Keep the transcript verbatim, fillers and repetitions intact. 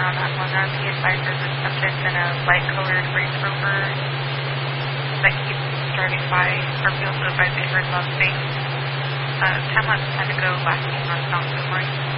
on that one. Uh, be advised there's a subject in a light-colored Range Rover that keeps driving by. Or be also advised they heard loud things. Uh, ten laps, ten to go, last name northbound, good morning.